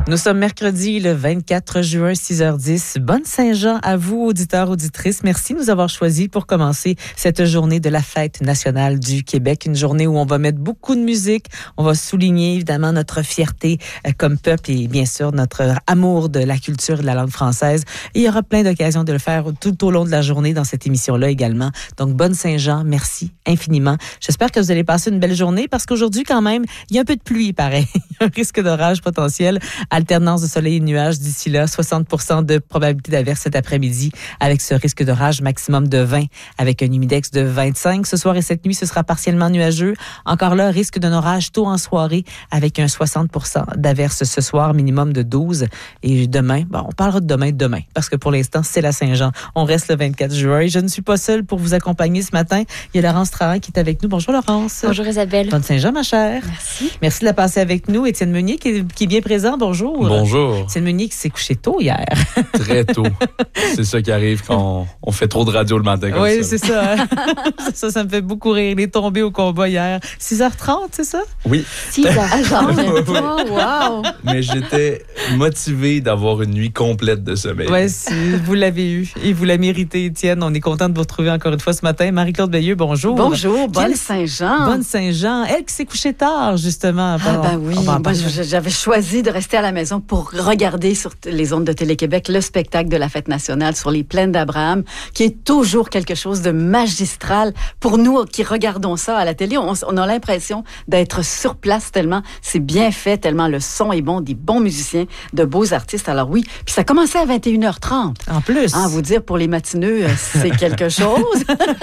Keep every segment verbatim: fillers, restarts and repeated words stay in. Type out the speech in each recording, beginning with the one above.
Nous sommes mercredi, le vingt-quatre juin, six heures dix. Bonne Saint-Jean à vous, auditeurs, auditrices. Merci de nous avoir choisis pour commencer cette journée de la Fête nationale du Québec. Une journée où on va mettre beaucoup de musique. On va souligner, évidemment, notre fierté comme peuple et, bien sûr, notre amour de la culture et de la langue française. Et il y aura plein d'occasions de le faire tout au long de la journée dans cette émission-là également. Donc, bonne Saint-Jean. Merci infiniment. J'espère que vous allez passer une belle journée parce qu'aujourd'hui, quand même, il y a un peu de pluie, pareil. Il y a un risque d'orage potentiel. Alternance de soleil et de nuages d'ici là, soixante pour cent de probabilité d'averse cet après-midi avec ce risque d'orage maximum de vingt avec un humidex de vingt-cinq. Ce soir et cette nuit, ce sera partiellement nuageux. Encore là, risque d'un orage tôt en soirée avec un soixante pour cent d'averse ce soir, minimum de douze. Et demain, bon, on parlera de demain demain parce que pour l'instant, c'est la Saint-Jean. On reste le vingt-quatre juin. Je ne suis pas seule pour vous accompagner ce matin. Il y a Laurence Trahan qui est avec nous. Bonjour Laurence. Bonjour Isabelle. Bonne Saint-Jean, ma chère. Merci. Merci de la passer avec nous. Étienne Meunier qui est, qui est bien présent. Bonjour. Bonjour. Étienne Meunier qui s'est couché tôt hier. Très tôt. C'est ça qui arrive quand on, on fait trop de radio le matin comme oui, ça. c'est ça. Hein? ça. Ça me fait beaucoup rire. Il est tombé au combat hier. six heures trente, c'est ça? Oui. six heures trente. Wow. Mais j'étais motivé d'avoir une nuit complète de sommeil. Oui, si, vous l'avez eu. Et vous la méritez, Étienne. On est content de vous retrouver encore une fois ce matin. Marie-Claude Veilleux, bonjour. Bonjour. Bonne Quelle... Saint-Jean. Bonne Saint-Jean. Elle qui s'est couchée tard, justement. Ah, ben oui. Moi, j'avais choisi de rester à la maison pour regarder sur les ondes de Télé-Québec le spectacle de la Fête nationale sur les plaines d'Abraham, qui est toujours quelque chose de magistral. Pour nous qui regardons ça à la télé, on, on a l'impression d'être sur place tellement c'est bien fait, tellement le son est bon, des bons musiciens, de beaux artistes. Alors oui, puis ça commençait à vingt et une heures trente. En plus. Ah, vous dire, pour les matineux, c'est quelque chose.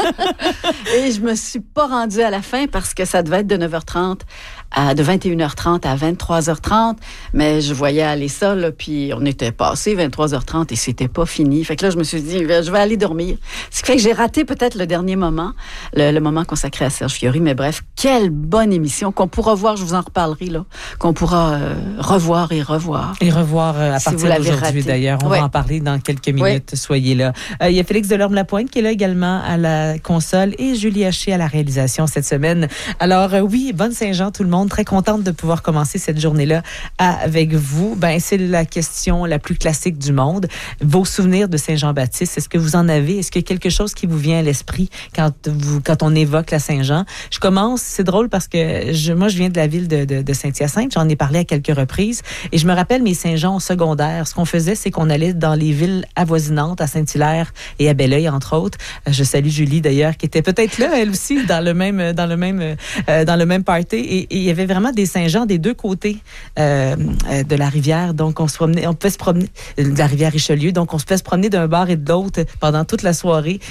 Et je me suis pas rendue à la fin parce que ça devait être de neuf heures trente à, de vingt et une heures trente à vingt-trois heures trente. Mais je voyais aller ça, là, puis on était passé vingt-trois heures trente et c'était pas fini. Fait que là, je me suis dit, je vais aller dormir. Ce qui fait que j'ai raté peut-être le dernier moment, le, le moment consacré à Serge Fiori. Mais bref, quelle bonne émission qu'on pourra voir, je vous en reparlerai, là, qu'on pourra euh, revoir et revoir. Et revoir euh, à si partir d'aujourd'hui, d'ailleurs. On ouais. va en parler dans quelques minutes. Ouais. Soyez là. Euh, il y a Félix Delorme-Lapointe qui est là également à la console et Julie Haché à la réalisation cette semaine. Alors, euh, oui, bonne Saint-Jean tout le monde. Très contente de pouvoir commencer cette journée-là avec vous. Ben, c'est la question la plus classique du monde. Vos souvenirs de Saint-Jean-Baptiste, est-ce que vous en avez? Est-ce qu'il y a quelque chose qui vous vient à l'esprit quand, vous, quand on évoque la Saint-Jean? Je commence, c'est drôle parce que je, moi, je viens de la ville de, de, de Saint-Hyacinthe. J'en ai parlé à quelques reprises et je me rappelle mes Saint-Jean au secondaire. Ce qu'on faisait, c'est qu'on allait dans les villes avoisinantes, à Saint-Hilaire et à Belleuil, entre autres. Je salue Julie, d'ailleurs, qui était peut-être là, elle aussi, dans le même, dans le même, euh, dans le même party. Et, et il y avait vraiment des Saint-Jean des deux côtés euh, euh, de la rivière. Donc, on se promenait, on pouvait se promener de la rivière Richelieu. Donc, on se pouvait se promener d'un bar et de l'autre pendant toute la soirée.